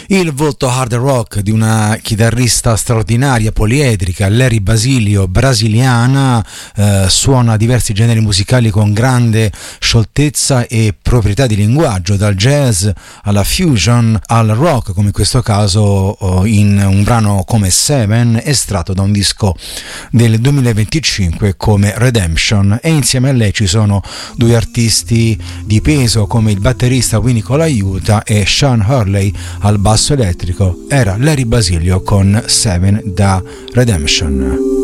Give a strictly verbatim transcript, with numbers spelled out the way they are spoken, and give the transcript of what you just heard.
Il volto hard rock di una chitarrista straordinaria, poliedrica, Larry Basilio, brasiliana, eh, suona diversi generi musicali con grande scioltezza e proprietà di linguaggio, dal jazz alla fusion al rock, come in questo caso in un brano come Seven, estratto da un disco del duemilaventicinque come Redemption. E insieme a lei ci sono due artisti di peso come il batterista Winnie Colaiuta e Sean Hurley al basso elettrico. Era Larry Basilio con Seven da Redemption.